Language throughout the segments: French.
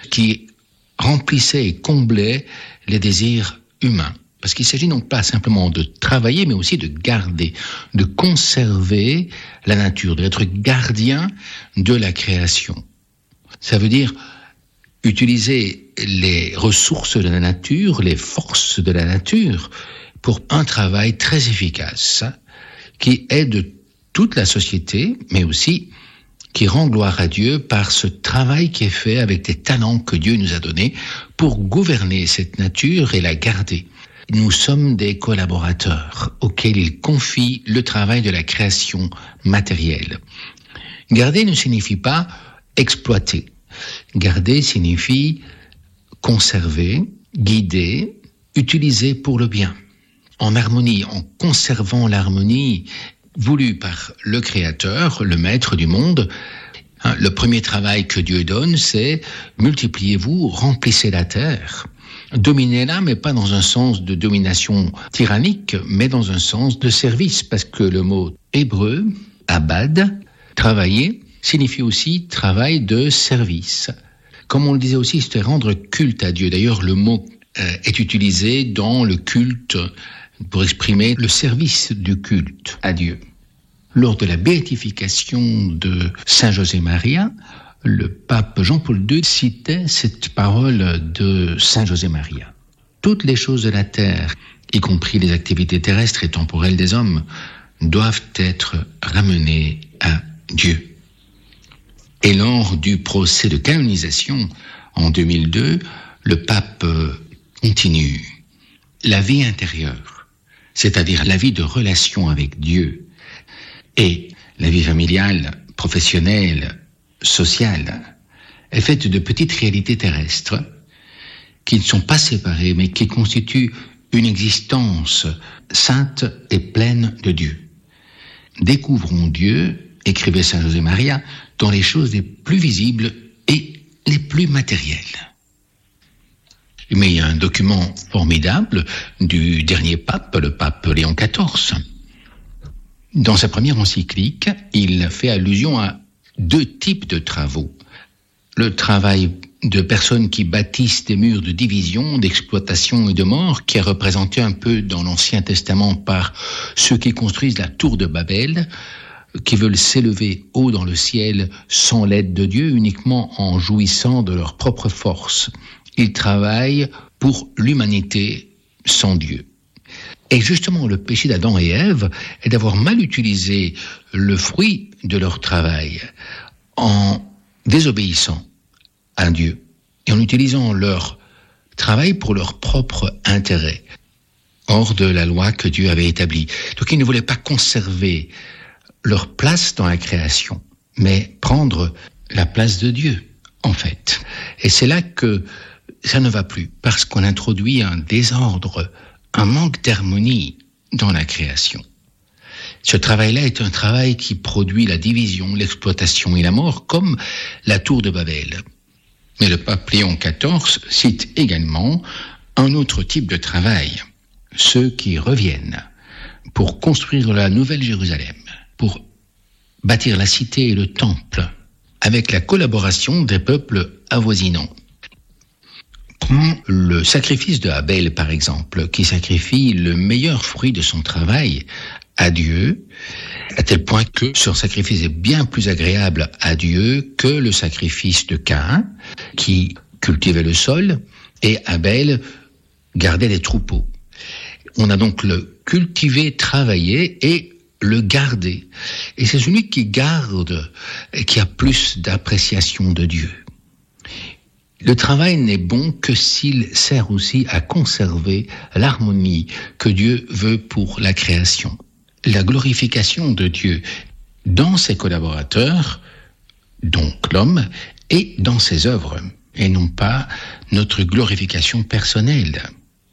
qui remplissait et comblait les désirs humains. Parce qu'il s'agit non pas simplement de travailler, mais aussi de garder, de conserver la nature, d'être gardien de la création. Ça veut dire utiliser les ressources de la nature, les forces de la nature, pour un travail très efficace, qui aide toute la société, mais aussi qui rend gloire à Dieu par ce travail qui est fait avec des talents que Dieu nous a donnés pour gouverner cette nature et la garder. Nous sommes des collaborateurs auxquels il confie le travail de la création matérielle. Garder ne signifie pas exploiter. Garder signifie conserver, guider, utiliser pour le bien. En harmonie, en conservant l'harmonie voulue par le Créateur, le Maître du monde. Le premier travail que Dieu donne, c'est multipliez-vous, remplissez la terre. Dominez-la, mais pas dans un sens de domination tyrannique, mais dans un sens de service, parce que le mot hébreu, abad, travailler, signifie aussi travail de service. Comme on le disait aussi, c'était rendre culte à Dieu. D'ailleurs, le mot est utilisé dans le culte pour exprimer le service du culte à Dieu. Lors de la béatification de Saint José-Maria, le pape Jean-Paul II citait cette parole de Saint José-Maria. Toutes les choses de la terre, y compris les activités terrestres et temporelles des hommes, doivent être ramenées à Dieu. Et lors du procès de canonisation en 2002, le pape continue. La vie intérieure, c'est-à-dire la vie de relation avec Dieu, et la vie familiale, professionnelle, sociale, est faite de petites réalités terrestres qui ne sont pas séparées, mais qui constituent une existence sainte et pleine de Dieu. Découvrons Dieu, écrivait Saint José-Maria, dans les choses les plus visibles et les plus matérielles. Mais il y a un document formidable du dernier pape, le pape Léon XIV. Dans sa première encyclique, il fait allusion à 2 types de travaux. Le travail de personnes qui bâtissent des murs de division, d'exploitation et de mort, qui est représenté un peu dans l'Ancien Testament par ceux qui construisent la tour de Babel, qui veulent s'élever haut dans le ciel sans l'aide de Dieu, uniquement en jouissant de leur propre force. Ils travaillent pour l'humanité sans Dieu. Et justement, le péché d'Adam et Ève est d'avoir mal utilisé le fruit de leur travail en désobéissant à Dieu et en utilisant leur travail pour leur propre intérêt, hors de la loi que Dieu avait établie. Donc ils ne voulaient pas conserver leur place dans la création, mais prendre la place de Dieu, en fait. Et c'est là que ça ne va plus, parce qu'on introduit un désordre, un manque d'harmonie dans la création. Ce travail-là est un travail qui produit la division, l'exploitation et la mort, comme la tour de Babel. Mais le pape Léon XIV cite également un autre type de travail, ceux qui reviennent pour construire la nouvelle Jérusalem, pour bâtir la cité et le temple, avec la collaboration des peuples avoisinants. Prends le sacrifice de Abel, par exemple, qui sacrifie le meilleur fruit de son travail à Dieu, à tel point que son sacrifice est bien plus agréable à Dieu que le sacrifice de Caïn, qui cultivait le sol, et Abel gardait les troupeaux. On a donc le cultivé, travaillé et le garder. Et c'est celui qui garde qui a plus d'appréciation de Dieu. Le travail n'est bon que s'il sert aussi à conserver l'harmonie que Dieu veut pour la création. La glorification de Dieu dans ses collaborateurs, donc l'homme, et dans ses œuvres, et non pas notre glorification personnelle.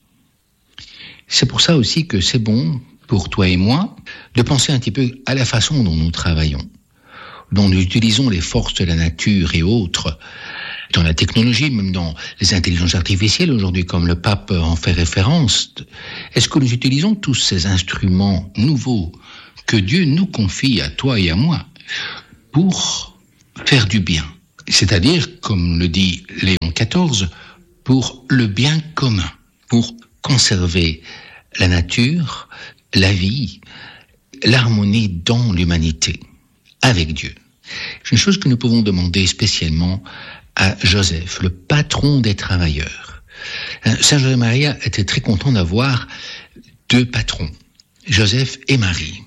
C'est pour ça aussi que c'est bon, pour toi et moi, de penser un petit peu à la façon dont nous travaillons, dont nous utilisons les forces de la nature et autres, dans la technologie, même dans les intelligences artificielles aujourd'hui, comme le pape en fait référence. Est-ce que nous utilisons tous ces instruments nouveaux que Dieu nous confie à toi et à moi pour faire du bien C'est-à-dire, comme le dit Léon XIV, pour le bien commun, pour conserver la nature, la vie, l'harmonie dans l'humanité, avec Dieu. C'est une chose que nous pouvons demander spécialement à Joseph, le patron des travailleurs. Saint José Maria était très content d'avoir deux patrons, Joseph et Marie.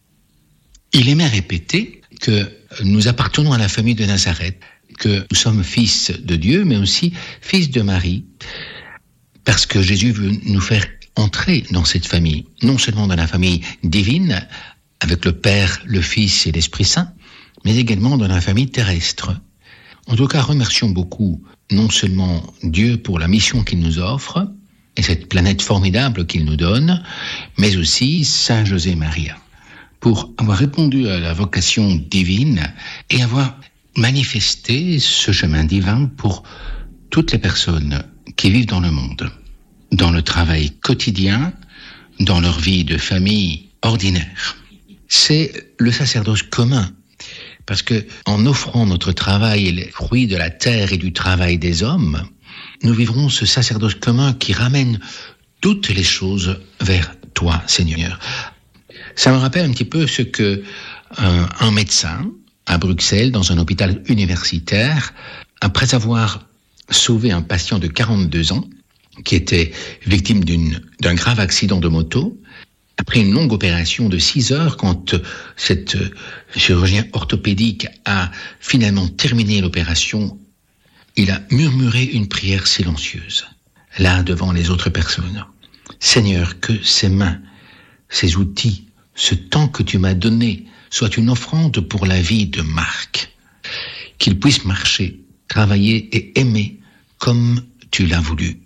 Il aimait répéter que nous appartenons à la famille de Nazareth, que nous sommes fils de Dieu, mais aussi fils de Marie, parce que Jésus veut nous faire entrer dans cette famille, non seulement dans la famille divine, avec le Père, le Fils et l'Esprit Saint, mais également dans la famille terrestre. En tout cas, remercions beaucoup non seulement Dieu pour la mission qu'il nous offre, et cette planète formidable qu'il nous donne, mais aussi Saint José Maria, pour avoir répondu à la vocation divine et avoir manifesté ce chemin divin pour toutes les personnes qui vivent dans le monde, dans le travail quotidien, dans leur vie de famille ordinaire. C'est le sacerdoce commun, parce que en offrant notre travail et les fruits de la terre et du travail des hommes, nous vivrons ce sacerdoce commun qui ramène toutes les choses vers toi, Seigneur. Ça me rappelle un petit peu ce que un médecin à Bruxelles, dans un hôpital universitaire, après avoir sauvé un patient de 42 ans, qui était victime d'un grave accident de moto, après une longue opération de 6 heures, quand cet chirurgien orthopédique a finalement terminé l'opération, il a murmuré une prière silencieuse, là devant les autres personnes. Seigneur, que ces mains, ces outils, ce temps que tu m'as donné, soit une offrande pour la vie de Marc, qu'il puisse marcher, travailler et aimer comme tu l'as voulu.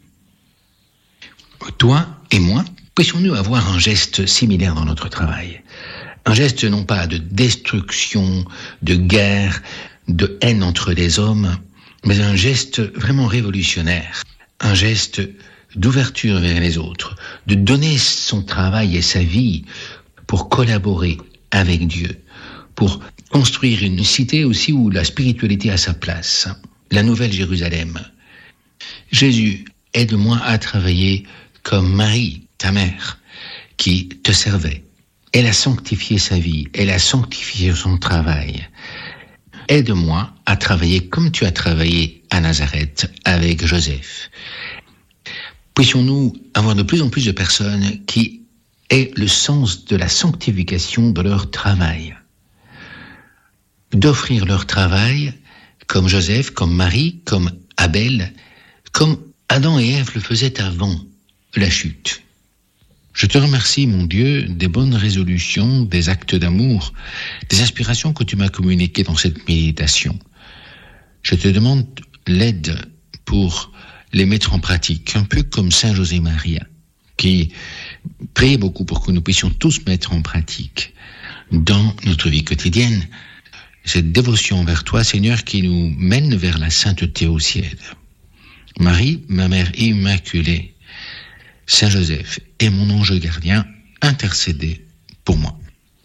Toi et moi, puissions-nous avoir un geste similaire dans notre travail. Un geste non pas de destruction, de guerre, de haine entre les hommes, mais un geste vraiment révolutionnaire. Un geste d'ouverture vers les autres, de donner son travail et sa vie pour collaborer avec Dieu, pour construire une cité aussi où la spiritualité a sa place, la Nouvelle Jérusalem. Jésus, aide-moi à travailler comme Marie, ta mère, qui te servait. Elle a sanctifié sa vie, elle a sanctifié son travail. Aide-moi à travailler comme tu as travaillé à Nazareth avec Joseph. Puissions-nous avoir de plus en plus de personnes qui aient le sens de la sanctification de leur travail. D'offrir leur travail comme Joseph, comme Marie, comme Abel, comme Adam et Ève le faisaient avant la chute. Je te remercie, mon Dieu, des bonnes résolutions, des actes d'amour, des inspirations que tu m'as communiquées dans cette méditation. Je te demande l'aide pour les mettre en pratique, un peu comme Saint José Maria, qui priait beaucoup pour que nous puissions tous mettre en pratique dans notre vie quotidienne cette dévotion envers toi, Seigneur, qui nous mène vers la sainteté au ciel. Marie, ma mère immaculée, Saint Joseph et mon ange gardien, intercédez pour moi.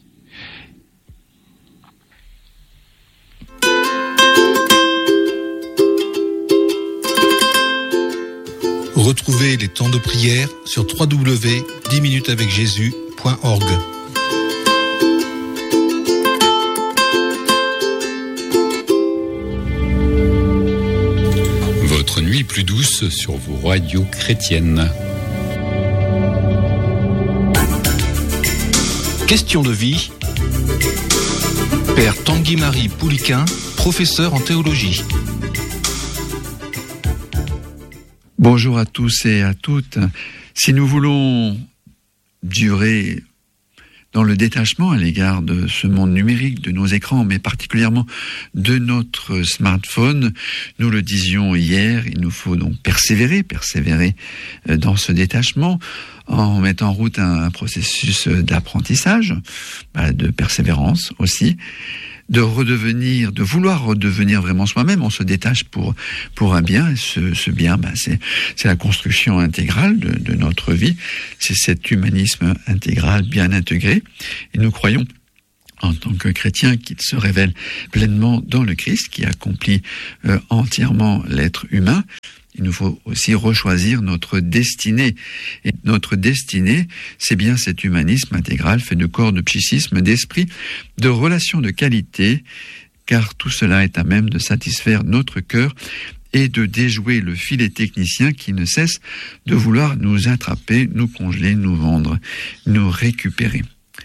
Retrouvez les temps de prière sur www.10minutesavecjésus.org. Votre nuit plus douce sur vos radios chrétiennes. Question de vie. Père Tanguy-Marie Pouliquin, professeur en théologie. Bonjour à tous et à toutes. Si nous voulons durer dans le détachement à l'égard de ce monde numérique, de nos écrans, mais particulièrement de notre smartphone, nous le disions hier, il nous faut donc persévérer dans ce détachement en mettant en route un processus d'apprentissage, de persévérance aussi, de vouloir redevenir vraiment soi-même. On se détache pour un bien, et ce bien, c'est la construction intégrale de notre vie, c'est cet humanisme intégral bien intégré, et nous croyons en tant que chrétien, qu'il se révèle pleinement dans le Christ, qui accomplit entièrement l'être humain. Il nous faut aussi rechoisir notre destinée. Et notre destinée, c'est bien cet humanisme intégral fait de corps, de psychisme, d'esprit, de relations de qualité, car tout cela est à même de satisfaire notre cœur et de déjouer le filet technicien qui ne cesse de vouloir nous attraper, nous congeler, nous vendre, nous récupérer.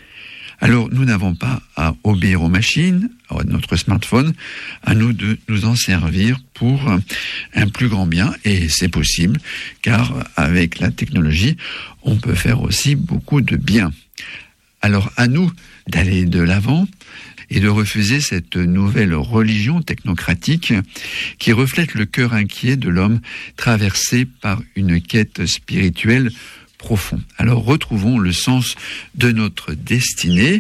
Alors, nous n'avons pas à obéir aux machines, à notre smartphone, à nous de nous en servir pour un plus grand bien, et c'est possible, car avec la technologie, on peut faire aussi beaucoup de bien. Alors, à nous d'aller de l'avant et de refuser cette nouvelle religion technocratique qui reflète le cœur inquiet de l'homme traversé par une quête spirituelle profond. Alors retrouvons le sens de notre destinée,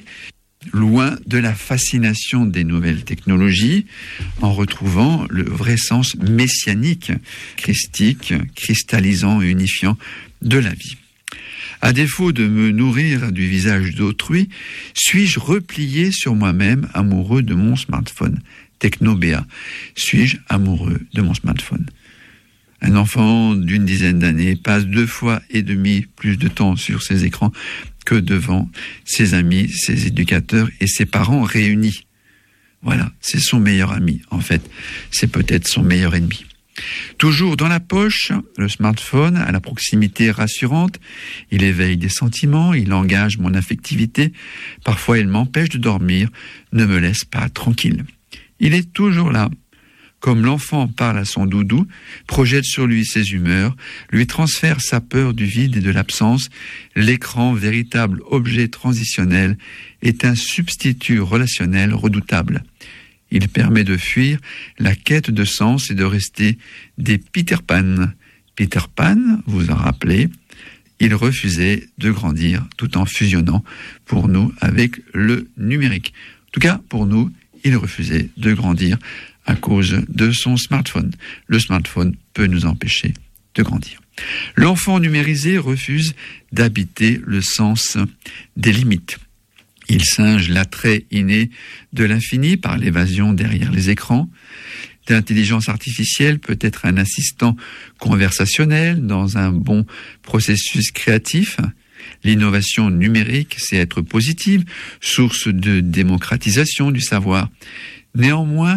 loin de la fascination des nouvelles technologies, en retrouvant le vrai sens messianique, christique, cristallisant et unifiant de la vie. À défaut de me nourrir du visage d'autrui, suis-je replié sur moi-même, amoureux de mon smartphone? Technobéa, suis-je amoureux de mon smartphone? Un enfant d'une dizaine d'années passe 2,5 fois plus de temps sur ses écrans que devant ses amis, ses éducateurs et ses parents réunis. Voilà, c'est son meilleur ami. En fait, c'est peut-être son meilleur ennemi. Toujours dans la poche, le smartphone, à la proximité rassurante, il éveille des sentiments, il engage mon affectivité, parfois il m'empêche de dormir, ne me laisse pas tranquille. Il est toujours là. Comme l'enfant parle à son doudou, projette sur lui ses humeurs, lui transfère sa peur du vide et de l'absence, l'écran, véritable objet transitionnel, est un substitut relationnel redoutable. Il permet de fuir la quête de sens et de rester des Peter Pan. Peter Pan, vous en rappelez, il refusait de grandir tout en fusionnant pour nous avec le numérique. En tout cas, pour nous, il refusait de grandir à cause de son smartphone. Le smartphone peut nous empêcher de grandir. L'enfant numérisé refuse d'habiter le sens des limites. Il singe l'attrait inné de l'infini par l'évasion derrière les écrans. L'intelligence artificielle peut être un assistant conversationnel dans un bon processus créatif. L'innovation numérique, c'est être positive, source de démocratisation du savoir. Néanmoins,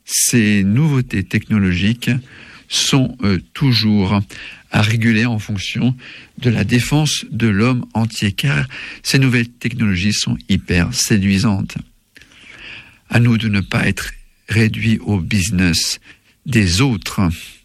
ces nouveautés technologiques sont toujours à réguler en fonction de la défense de l'homme entier, car ces nouvelles technologies sont hyper séduisantes. À nous de ne pas être réduits au business des autres.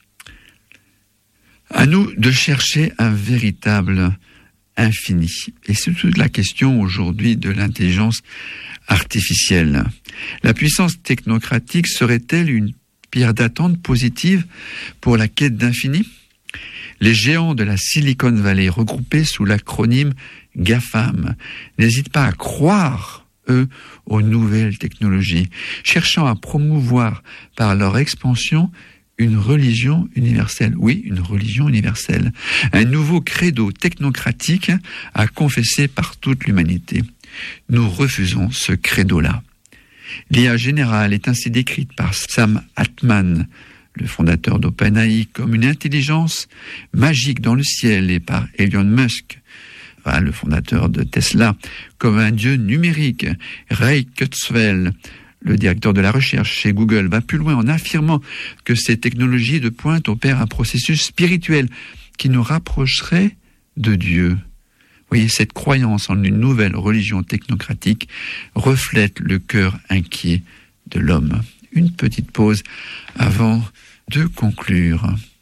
À nous de chercher un véritable infini. Et c'est toute la question aujourd'hui de l'intelligence artificielle. La puissance technocratique serait-elle une pierre d'attente positive pour la quête d'infini? Les géants de la Silicon Valley, regroupés sous l'acronyme GAFAM, n'hésitent pas à croire, eux, aux nouvelles technologies, cherchant à promouvoir par leur expansion une religion universelle. Oui, une religion universelle. Un nouveau credo technocratique à confesser par toute l'humanité. Nous refusons ce credo-là. L'IA générale est ainsi décrite par Sam Altman, le fondateur d'OpenAI, comme une intelligence magique dans le ciel, et par Elon Musk, le fondateur de Tesla, comme un dieu numérique. Ray Kurzweil, le directeur de la recherche chez Google, va plus loin en affirmant que ces technologies de pointe opèrent un processus spirituel qui nous rapprocherait de Dieu. Voyez, cette croyance en une nouvelle religion technocratique reflète le cœur inquiet de l'homme. Une petite pause avant de conclure.